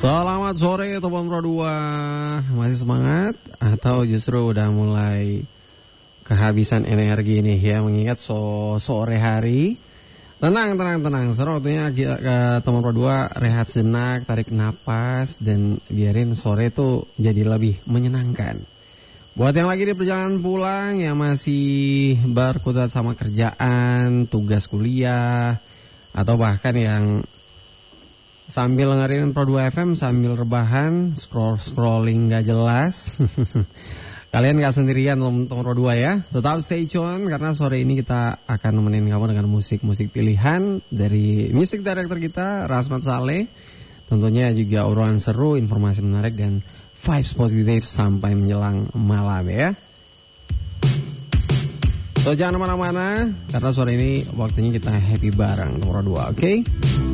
Selamat sore teman Pro 2. Masih semangat atau justru udah mulai kehabisan energi nih ya, mengingat sore hari. Tenang. Sekarang waktunya ke teman Pro 2 rehat sejenak, tarik napas dan biarin sore itu jadi lebih menyenangkan. Buat yang lagi di perjalanan pulang, yang masih berkutat sama kerjaan, tugas kuliah, atau bahkan yang sambil dengerin Pro 2 FM sambil rebahan, scrolling gak jelas. Kalian gak sendirian teman Pro 2 ya. Tetap stay tune karena sore ini kita akan nemenin kamu dengan musik-musik pilihan dari music director kita, Rasmat Saleh. Tentunya juga obrolan seru, informasi menarik dan vibes positif sampai menjelang malam ya. So jangan kemana-mana karena sore ini waktunya kita happy bareng Pro 2, oke?